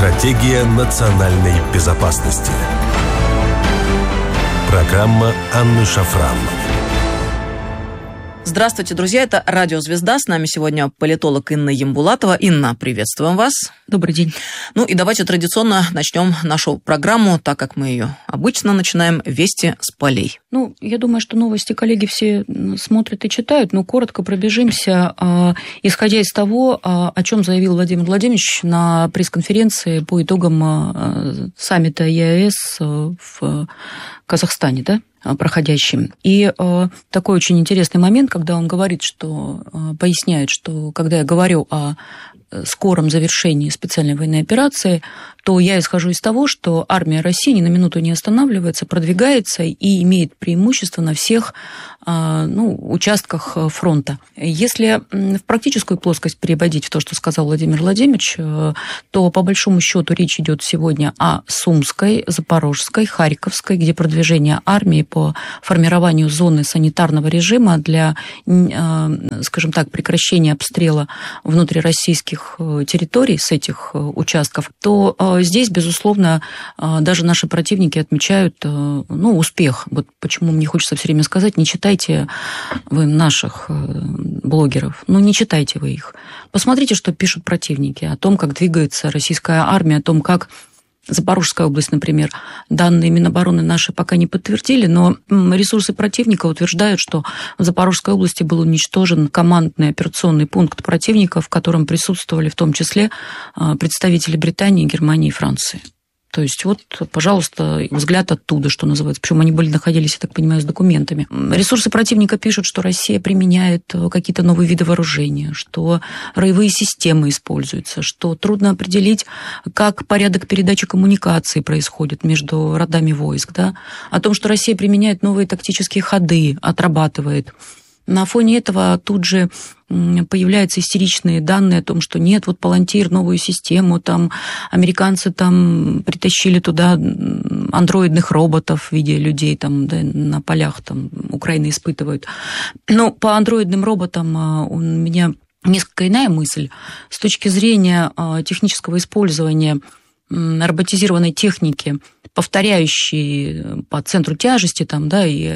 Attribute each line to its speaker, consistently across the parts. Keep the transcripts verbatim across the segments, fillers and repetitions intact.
Speaker 1: Стратегия национальной безопасности. Программа Анны Шафран.
Speaker 2: Здравствуйте, друзья. Это «Радио Звезда». С нами сегодня политолог Инна Ямбулатова. Инна, приветствуем вас.
Speaker 3: Добрый день.
Speaker 2: Ну и давайте традиционно начнем нашу программу, так как мы ее обычно начинаем, «Вести с полей».
Speaker 3: Ну, я думаю, что новости коллеги все смотрят и читают, но коротко пробежимся, исходя из того, о чем заявил Владимир Владимирович на пресс-конференции по итогам саммита ЕАЭС в Казахстане, да, проходящим. И э, такой очень интересный момент, когда он говорит, что э, поясняет, что когда я говорю о скором завершении специальной военной операции, то я исхожу из того, что армия России ни на минуту не останавливается, продвигается и имеет преимущество на всех ну, участках фронта. Если в практическую плоскость переводить в то, что сказал Владимир Владимирович, то по большому счету речь идет сегодня о Сумской, Запорожской, Харьковской, где продвижение армии по формированию зоны санитарного режима для, скажем так, прекращения обстрела внутрироссийских территорий с этих участков, то здесь, безусловно, даже наши противники отмечают ну, успех. Вот почему мне хочется все время сказать, не читайте вы наших блогеров, ну не читайте вы их. Посмотрите, что пишут противники о том, как двигается российская армия, о том, как Запорожская область, например, данные Минобороны наши пока не подтвердили, но ресурсы противника утверждают, что в Запорожской области был уничтожен командный операционный пункт противника, в котором присутствовали в том числе представители Британии, Германии и Франции. То есть вот, пожалуйста, взгляд оттуда, что называется. Причем они были, находились, я так понимаю, с документами. Ресурсы противника пишут, что Россия применяет какие-то новые виды вооружения, что роевые системы используются, что трудно определить, как порядок передачи коммуникаций происходит между родами войск, да? О том, что Россия применяет новые тактические ходы, отрабатывает. На фоне этого тут же появляются истеричные данные о том, что нет, вот Палантир, новую систему, там американцы там притащили туда андроидных роботов в виде людей там, да, на полях там Украины испытывают. Но по андроидным роботам у меня несколько иная мысль. С точки зрения технического использования роботизированной техники, повторяющей по центру тяжести там, да, и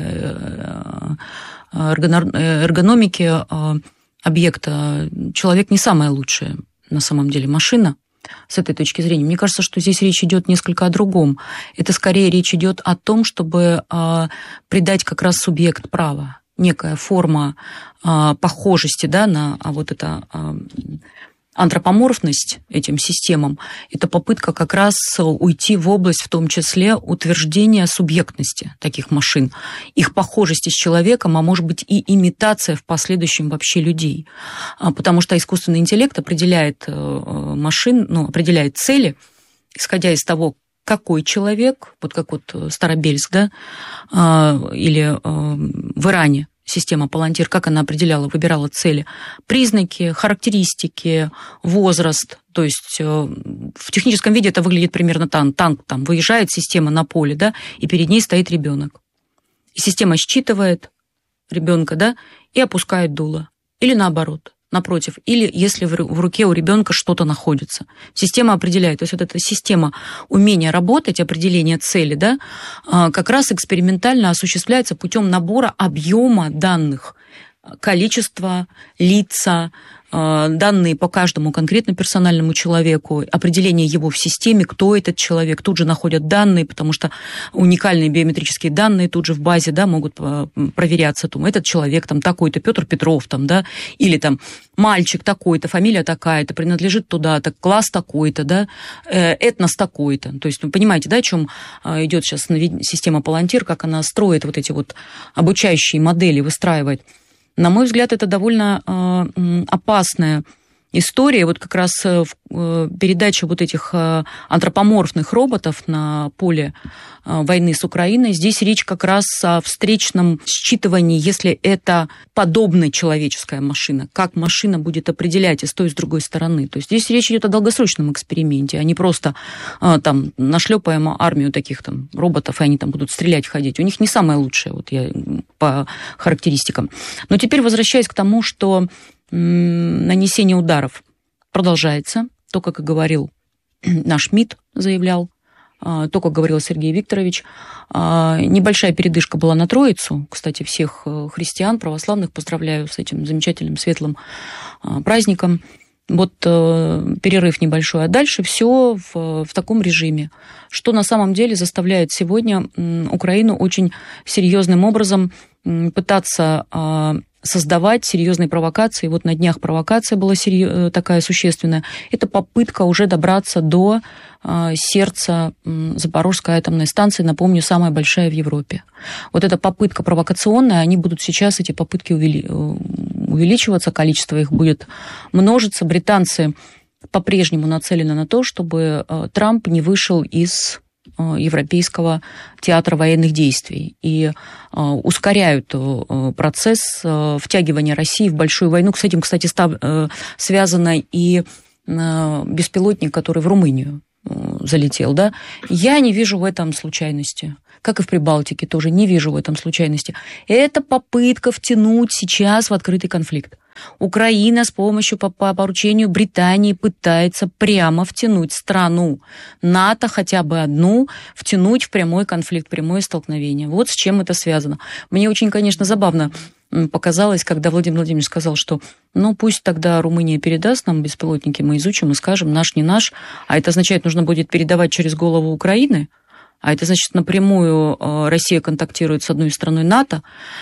Speaker 3: эргономики объекта, человек не самая лучшая на самом деле машина с этой точки зрения. Мне кажется, что здесь речь идет несколько о другом. Это скорее речь идет о том, чтобы придать как раз субъект права, некая форма похожести, да, на вот это антропоморфность этим системам, это попытка как раз уйти в область, в том числе, утверждения субъектности таких машин, их похожести с человеком, а может быть и имитация в последующем вообще людей. Потому что искусственный интеллект определяет машин, ну, определяет цели, исходя из того, какой человек, вот как вот Старобельск, да, или в Иране, система Палантир, как она определяла, выбирала цели, признаки, характеристики, возраст. То есть в техническом виде это выглядит примерно танк. Танк там выезжает, система на поле, да, и перед ней стоит ребенок. И система считывает ребенка, да, и опускает дуло. Или наоборот, напротив. Или если в руке у ребенка что-то находится. Система определяет. То есть вот эта система умения работать, определения цели, да, как раз экспериментально осуществляется путем набора объема данных. Количество, лица, данные по каждому конкретно персональному человеку, определение его в системе, кто этот человек. Тут же находят данные, потому что уникальные биометрические данные тут же в базе, да, могут проверяться. Там, этот человек, там, такой-то, Петр Петров, там, да, или там мальчик такой-то, фамилия такая-то, принадлежит туда-то, класс такой-то, да, этнос такой-то. То есть, вы понимаете, да, о чем идет сейчас система Палантир, как она строит вот эти вот обучающие модели, выстраивает. На мой взгляд, это довольно э, опасная история. Вот как раз э, передача вот этих э, антропоморфных роботов на поле э, войны с Украиной. Здесь речь как раз о встречном считывании, если это подобная человеческая машина. Как машина будет определять и с той, и с другой стороны. То есть здесь речь идет о долгосрочном эксперименте, а не просто э, там нашлепаем армию таких там роботов, и они там будут стрелять, ходить. У них не самое лучшее, вот я по характеристикам. Но теперь возвращаясь к тому, что м, нанесение ударов продолжается. То, как и говорил наш МИД заявлял, то, как говорил Сергей Викторович. Небольшая передышка была на Троицу. Кстати, всех христиан, православных поздравляю с этим замечательным светлым праздником. Вот перерыв небольшой, а дальше все в, в таком режиме, что на самом деле заставляет сегодня Украину очень серьезным образом пытаться создавать серьезные провокации. Вот на днях провокация была серьез... такая существенная. Это попытка уже добраться до сердца Запорожской атомной станции, напомню, самая большая в Европе. Вот эта попытка провокационная, они будут сейчас, эти попытки увели... увеличиваться, количество их будет множиться. Британцы по-прежнему нацелены на то, чтобы Трамп не вышел из Европейского театра военных действий и ускоряют процесс втягивания России в большую войну. С этим, кстати, связано и беспилотник, который в Румынию залетел. Да? Я не вижу в этом случайности. Как и в Прибалтике, тоже не вижу в этом случайности. Это попытка втянуть сейчас в открытый конфликт. Украина с помощью, по, по поручению Британии, пытается прямо втянуть страну НАТО, хотя бы одну, втянуть в прямой конфликт, прямое столкновение. Вот с чем это связано. Мне очень, конечно, забавно показалось, когда Владимир Владимирович сказал, что ну пусть тогда Румыния передаст нам беспилотники, мы изучим и скажем, наш, не наш, а это означает, нужно будет передавать через голову Украины. А это значит, напрямую Россия контактирует с одной страной НАТО.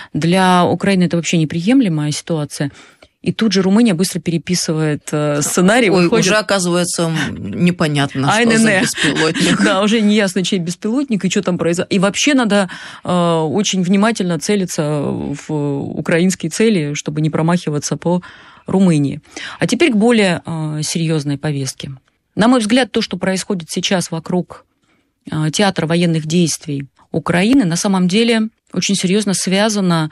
Speaker 3: Для Украины это вообще неприемлемая ситуация. И тут же Румыния быстро переписывает сценарий.
Speaker 2: Ой,
Speaker 3: выходит...
Speaker 2: уже оказывается непонятно, что
Speaker 3: АНН.
Speaker 2: за беспилотник.
Speaker 3: Да, уже не ясно, чей беспилотник и что там произошло. И вообще надо э, очень внимательно целиться в украинские цели, чтобы не промахиваться по Румынии. А теперь к более э, серьезной повестке. На мой взгляд, то, что происходит сейчас вокруг э, театра военных действий Украины, на самом деле очень серьезно связано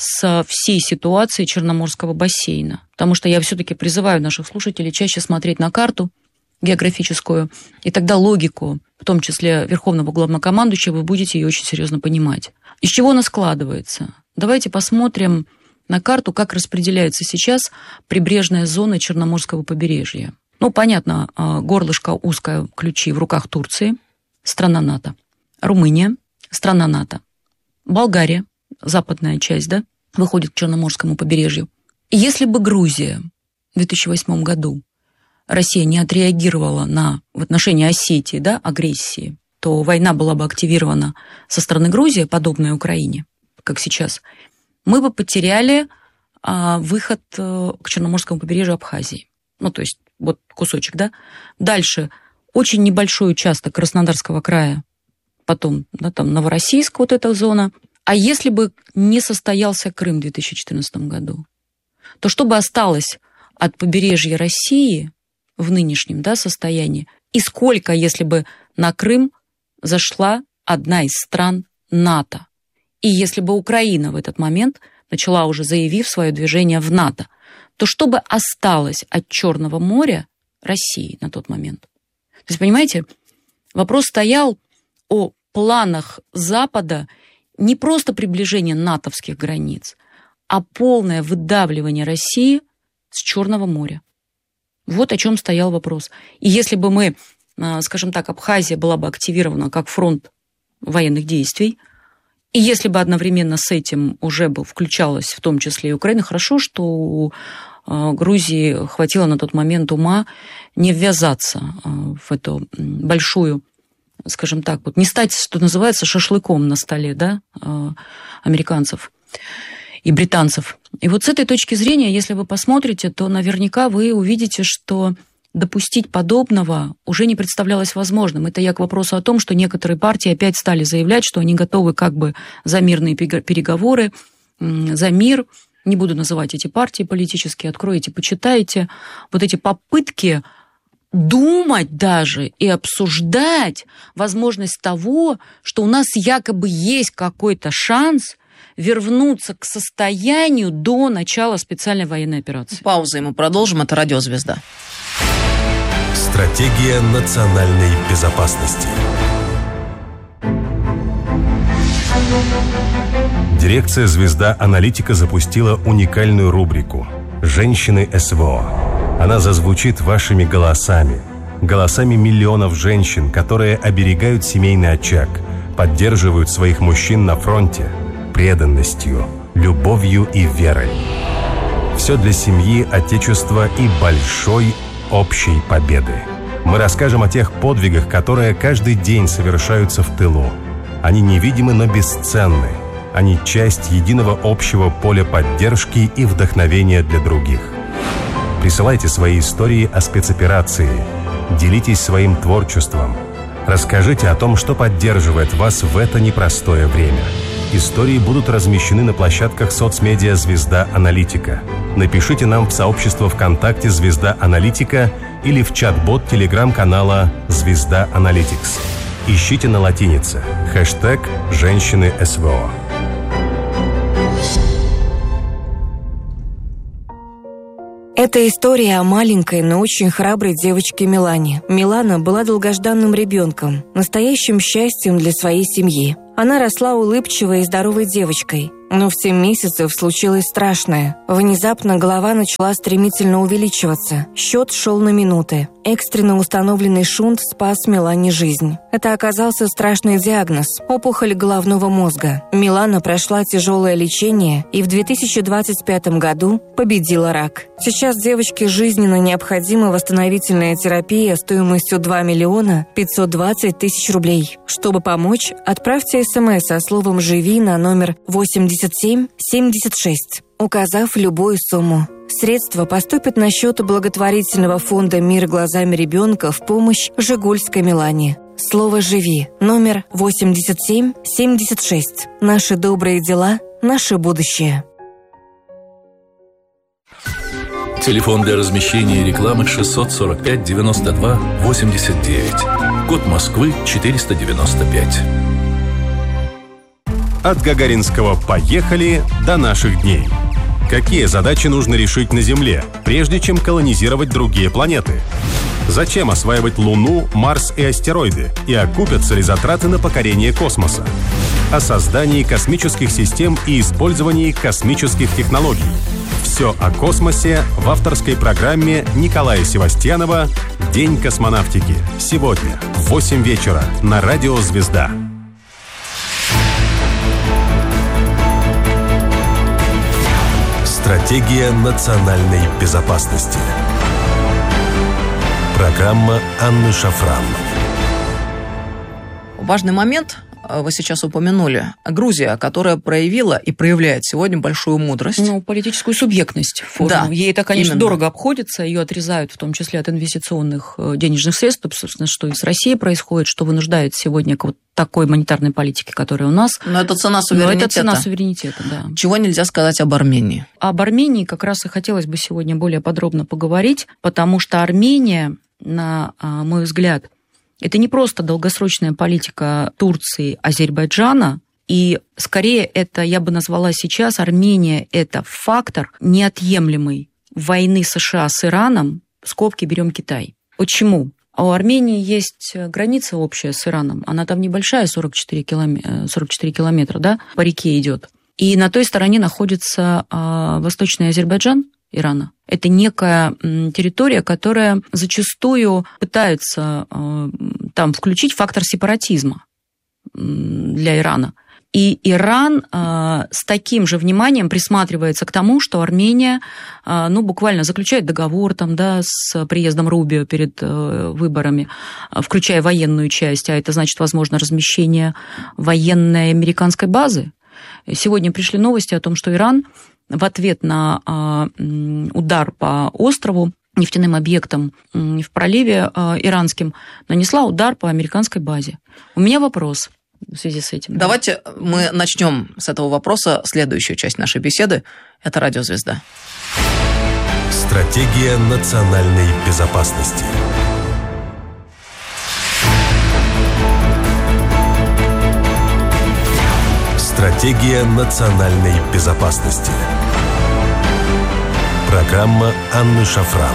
Speaker 3: с всей ситуацией Черноморского бассейна. Потому что я все-таки призываю наших слушателей чаще смотреть на карту географическую, и тогда логику, в том числе Верховного Главнокомандующего, вы будете ее очень серьезно понимать. Из чего она складывается? Давайте посмотрим на карту, как распределяется сейчас прибрежная зона Черноморского побережья. Ну, понятно, горлышко узкое, ключи в руках Турции, страна НАТО. Румыния, страна НАТО. Болгария, западная часть, да, выходит к Черноморскому побережью. И если бы Грузия в две тысячи восьмом году Россия не отреагировала на, в отношении Осетии, да, агрессии, то война была бы активирована со стороны Грузии, подобная Украине, как сейчас, мы бы потеряли а, выход а, к Черноморскому побережью Абхазии. Ну, то есть, вот кусочек, да. Дальше очень небольшой участок Краснодарского края, потом, да, там Новороссийск, вот эта зона. А если бы не состоялся Крым в две тысячи четырнадцатом году, то что бы осталось от побережья России в нынешнем, да, состоянии, и сколько, если бы на Крым зашла одна из стран НАТО, и если бы Украина в этот момент начала уже, заявив свое движение в НАТО, то что бы осталось от Черного моря России на тот момент? То есть, понимаете, вопрос стоял о планах Запада не просто приближение натовских границ, а полное выдавливание России с Черного моря. Вот о чем стоял вопрос. И если бы мы, скажем так, Абхазия была бы активирована как фронт военных действий, и если бы одновременно с этим уже бы включалась в том числе и Украина, хорошо, что у Грузии хватило на тот момент ума не ввязаться в эту большую, скажем так, вот не стать, что называется, шашлыком на столе, да, американцев и британцев. И вот с этой точки зрения, если вы посмотрите, то наверняка вы увидите, что допустить подобного уже не представлялось возможным. Это я к вопросу о том, что некоторые партии опять стали заявлять, что они готовы как бы за мирные переговоры, за мир. Не буду называть эти партии политические, откроете, почитайте. Вот эти попытки думать даже и обсуждать возможность того, что у нас якобы есть какой-то шанс вернуться к состоянию до начала специальной военной операции.
Speaker 2: Пауза, и мы продолжим. Это «Радио Звезда».
Speaker 1: Стратегия национальной безопасности. Дирекция «Звезда Аналитика» запустила уникальную рубрику «Женщины СВО». Она зазвучит вашими голосами. голосами миллионов женщин, которые оберегают семейный очаг, поддерживают своих мужчин на фронте преданностью, любовью и верой. Все для семьи, отечества и большой общей победы. Мы расскажем о тех подвигах, которые каждый день совершаются в тылу. Они невидимы, но бесценны. Они часть единого общего поля поддержки и вдохновения для других. Присылайте свои истории о спецоперации. Делитесь своим творчеством. Расскажите о том, что поддерживает вас в это непростое время. Истории будут размещены на площадках соцмедиа «Звезда Аналитика». Напишите нам в сообщество ВКонтакте «Звезда Аналитика» или в чат-бот телеграм-канала «Звезда Аналитикс». Ищите на латинице хэштег «Женщины СВО».
Speaker 4: Это история о маленькой, но очень храброй девочке Милане. Милана была долгожданным ребенком, настоящим счастьем для своей семьи. Она росла улыбчивой и здоровой девочкой. Но в семь месяцев случилось страшное. Внезапно голова начала стремительно увеличиваться. Счет шел на минуты. Экстренно установленный шунт спас Милане жизнь. Это оказался страшный диагноз – опухоль головного мозга. Милана прошла тяжелое лечение и в две тысячи двадцать пятом году победила рак. Сейчас девочке жизненно необходима восстановительная терапия стоимостью два миллиона пятьсот двадцать тысяч рублей. Чтобы помочь, отправьте смс со словом «Живи» на номер восемьдесят семь семьдесят шесть, указав любую сумму. Средства поступят на счет благотворительного фонда «Мир глазами ребенка» в помощь Жигульской Милане. Слово «Живи» номер восемьдесят семь семьдесят шесть. Наши добрые дела, наше будущее.
Speaker 5: Телефон для размещения рекламы шестьсот сорок пять девяносто два восемьдесят девять. Код Москвы четыреста девяносто пять.
Speaker 1: От Гагаринского «Поехали» до наших дней. Какие задачи нужно решить на Земле, прежде чем колонизировать другие планеты? Зачем осваивать Луну, Марс и астероиды? И окупятся ли затраты на покорение космоса? О создании космических систем и использовании космических технологий. Все о космосе в авторской программе Николая Севастьянова «День космонавтики». Сегодня в восемь вечера на радио «Звезда». Стратегия национальной безопасности. Программа Анны Шафран.
Speaker 2: Важный момент вы сейчас упомянули. Грузия, которая проявила и проявляет сегодня большую мудрость.
Speaker 3: Ну, политическую субъектность. Форму. Да, ей это, конечно, именно. Дорого обходится. Ее отрезают в том числе от инвестиционных денежных средств. Собственно, что и с Россией происходит, что вынуждает сегодня к вот такой монетарной политике, которая у нас.
Speaker 2: Но это цена суверенитета.
Speaker 3: Но это цена суверенитета, да.
Speaker 2: Чего нельзя сказать об Армении?
Speaker 3: Об Армении как раз и хотелось бы сегодня более подробно поговорить, потому что Армения, на мой взгляд, это не просто долгосрочная политика Турции, Азербайджана, и скорее это, я бы назвала сейчас, Армения – это фактор неотъемлемый войны США с Ираном, в скобки берем Китай. Почему? У Армении есть граница общая с Ираном, она там небольшая, сорок четыре километра, да, по реке идет. И на той стороне находится Восточный Азербайджан Ирана. Это некая территория, которая зачастую пытается там включить фактор сепаратизма для Ирана. И Иран с таким же вниманием присматривается к тому, что Армения, ну, буквально заключает договор там, да, с приездом Рубио перед выборами, включая военную часть, а это значит, возможно, размещение военной американской базы. Сегодня пришли новости о том, что Иран в ответ на удар по острову, нефтяным объектам в проливе иранским, нанесла удар по американской базе. У меня вопрос в связи с этим.
Speaker 2: Давайте мы начнем с этого вопроса следующую часть нашей беседы. Это «Радио Звезда».
Speaker 1: Стратегия национальной безопасности. Стратегия национальной безопасности. Программа Анны Шафран.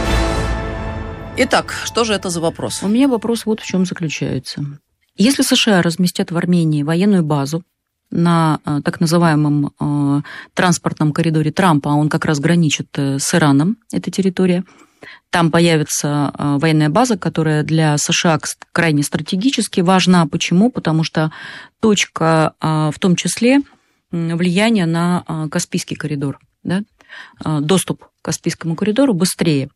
Speaker 2: Итак, что же это за вопрос?
Speaker 3: У меня вопрос вот в чем заключается. Если США разместят в Армении военную базу на так называемом э, транспортном коридоре Трампа, а он как раз граничит с Ираном, эта территория, Там появится военная база, которая для США крайне стратегически важна. Почему? Потому что точка, в том числе, влияния на Каспийский коридор. Да? Доступ к Каспийскому коридору быстрее.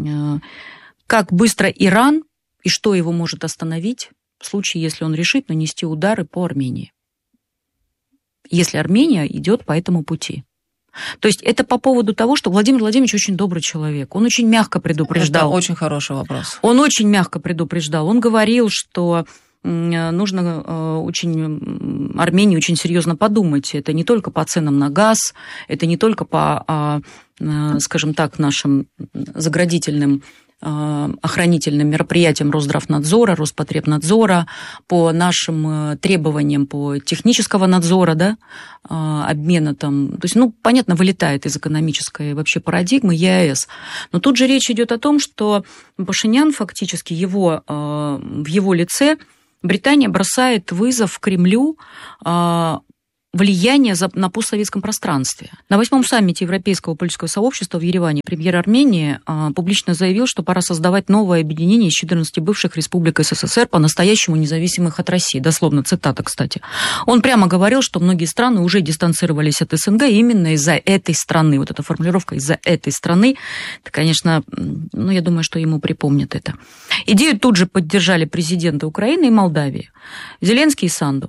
Speaker 3: Как быстро Иран и что его может остановить в случае, если он решит нанести удары по Армении? Если Армения идет по этому пути. То есть это по поводу того, что Владимир Владимирович очень добрый человек. Он очень мягко предупреждал.
Speaker 2: Это очень хороший вопрос.
Speaker 3: Он очень мягко предупреждал. Он говорил, что нужно очень, Армении очень серьезно подумать. Это не только по ценам на газ, это не только по, скажем так, нашим заградительным охранительным мероприятиям Росздравнадзора, Роспотребнадзора, по нашим требованиям по технического надзора, да, обмена там, то есть, ну, понятно, вылетает из экономической вообще парадигмы ЕАЭС. Но тут же речь идет о том, что Пашинян фактически его, в его лице Британия бросает вызов Кремлю влияние на постсоветском пространстве. На восьмом саммите Европейского политического сообщества в Ереване премьер Армении публично заявил, что пора создавать новое объединение из четырнадцати бывших республик СССР, по-настоящему независимых от России. Дословно цитата, кстати. Он прямо говорил, что многие страны уже дистанцировались от СНГ именно из-за этой страны. Вот эта формулировка «из-за этой страны», это, конечно, ну, я думаю, что ему припомнят это. Идею тут же поддержали президенты Украины и Молдавии, Зеленский и Санду.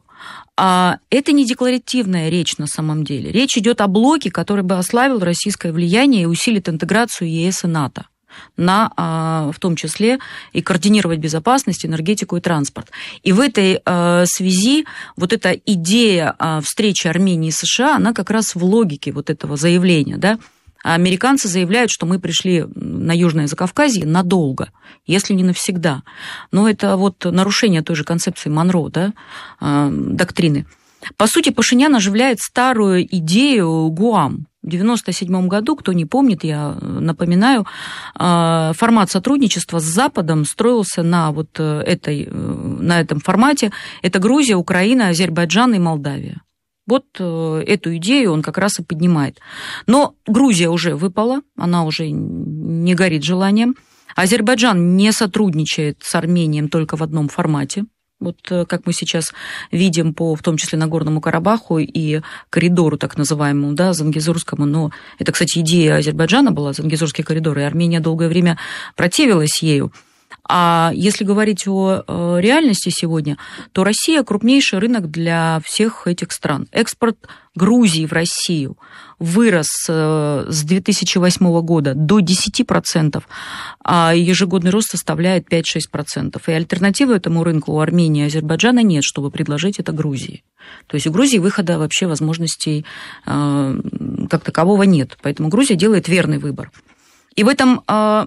Speaker 3: А это не декларативная речь на самом деле. Речь идет о блоке, который бы ослабил российское влияние и усилит интеграцию ЕС и НАТО, на, в том числе и координировать безопасность, энергетику и транспорт. И в этой связи вот эта идея встречи Армении и США, она как раз в логике вот этого заявления, да. А американцы заявляют, что мы пришли на Южное Закавказье надолго, если не навсегда. Но это вот нарушение той же концепции Монро, да, доктрины. По сути, Пашинян оживляет старую идею ГУАМ. В девяносто седьмом году, кто не помнит, я напоминаю, формат сотрудничества с Западом строился на, вот этой, на этом формате. Это Грузия, Украина, Азербайджан и Молдавия. Вот эту идею он как раз и поднимает. Но Грузия уже выпала, она уже не горит желанием. Азербайджан не сотрудничает с Арменией только в одном формате. Вот как мы сейчас видим по, в том числе, Нагорному Карабаху и коридору так называемому, да, Зангезурскому. Но это, кстати, идея Азербайджана была, Зангезурский коридор, и Армения долгое время противилась ею. А если говорить о реальности сегодня, то Россия крупнейший рынок для всех этих стран. Экспорт Грузии в Россию вырос с две тысячи восьмого года до десяти процентов, а ежегодный рост составляет пять-шесть процентов. И альтернативы этому рынку у Армении и Азербайджана нет, чтобы предложить это Грузии. То есть у Грузии выхода вообще возможностей как такового нет. Поэтому Грузия делает верный выбор. И в этом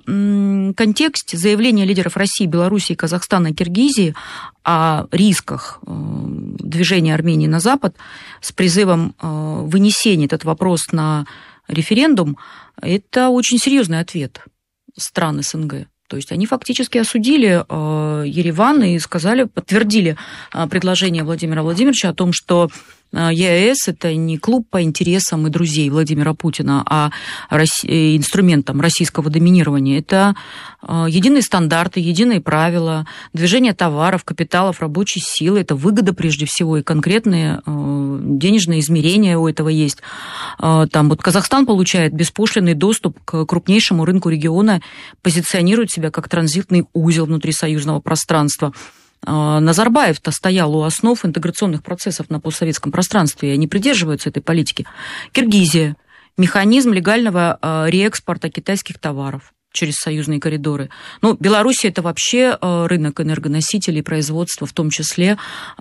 Speaker 3: э, контексте заявление лидеров России, Белоруссии, Казахстана и Киргизии о рисках э, движения Армении на Запад с призывом э, вынесения этот вопрос на референдум, это очень серьезный ответ стран СНГ. То есть они фактически осудили э, Ереван и сказали, подтвердили э, предложение Владимира Владимировича о том, что ЕАЭС – это не клуб по интересам и друзей Владимира Путина, а Росси... инструментом российского доминирования. Это единые стандарты, единые правила, движение товаров, капиталов, рабочей силы. Это выгода прежде всего, и конкретные денежные измерения у этого есть. Там вот Казахстан получает беспошлинный доступ к крупнейшему рынку региона, позиционирует себя как транзитный узел внутри союзного пространства. Назарбаев-то стоял у основ интеграционных процессов на постсоветском пространстве, и они придерживаются этой политики. Киргизия – механизм легального реэкспорта китайских товаров через союзные коридоры. Ну, Белоруссия – это вообще рынок энергоносителей, производства, в том числе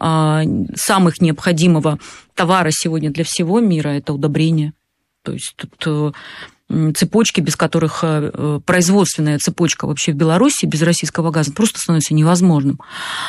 Speaker 3: самых необходимого товара сегодня для всего мира – это удобрения. То есть тут цепочки, без которых производственная цепочка вообще в Беларуси без российского газа просто становится невозможным.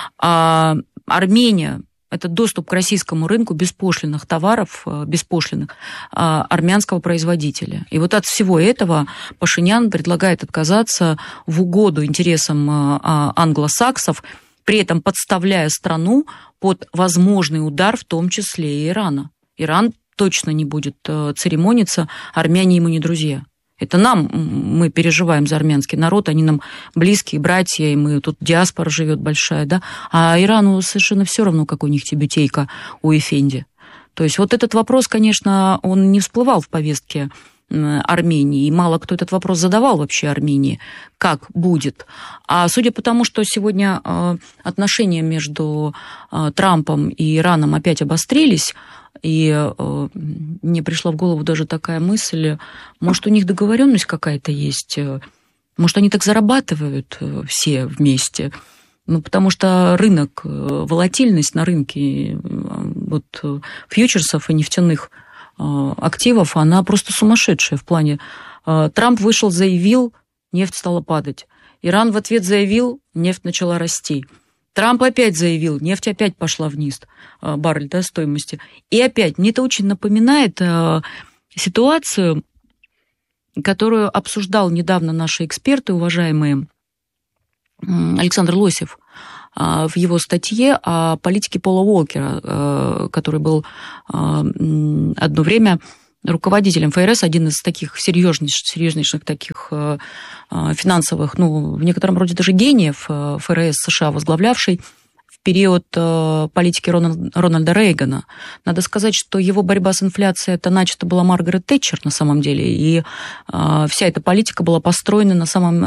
Speaker 3: А Армения – это доступ к российскому рынку беспошлинных товаров, беспошлинных армянского производителя. И вот от всего этого Пашинян предлагает отказаться в угоду интересам англосаксов, при этом подставляя страну под возможный удар, в том числе и Ирана. Иран точно не будет церемониться, армяне ему не друзья. Это нам, мы переживаем за армянский народ, они нам близкие, братья, и мы тут диаспора живет большая, да, а Ирану совершенно все равно, какой у них тюбетейка у Эфенди. То есть вот этот вопрос, конечно, он не всплывал в повестке Армении, и мало кто этот вопрос задавал вообще Армении, как будет. А судя по тому, что сегодня отношения между Трампом и Ираном опять обострились, и э, мне пришла в голову даже такая мысль, может, у них договоренность какая-то есть, может, они так зарабатывают э, все вместе, ну, потому что рынок, э, волатильность на рынке э, вот, э, фьючерсов и нефтяных э, активов, она просто сумасшедшая в плане. Э, Трамп вышел, заявил, нефть стала падать. Иран в ответ заявил, нефть начала расти. Трамп опять заявил, нефть опять пошла вниз, баррель, да, стоимости. И опять, мне это очень напоминает э, ситуацию, которую обсуждал недавно наши эксперты, уважаемые, Александр Лосев, э, в его статье о политике Пола Уокера, э, который был э, одно время руководителем ФРС, один из таких серьезнейших, серьезнейших таких э, финансовых, ну, в некотором роде даже гениев э, ФРС США, возглавлявший в период э, политики Рональд, Рональда Рейгана. Надо сказать, что его борьба с инфляцией, это начато была Маргарет Тэтчер на самом деле, и э, вся эта политика была построена на самом